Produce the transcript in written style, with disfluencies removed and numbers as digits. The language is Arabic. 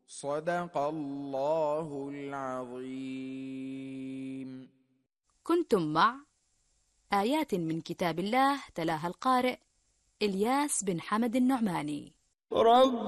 صدق الله العظيم. كنتم مع آيات من كتاب الله تلاها القارئ إلياس بن حمد النعماني.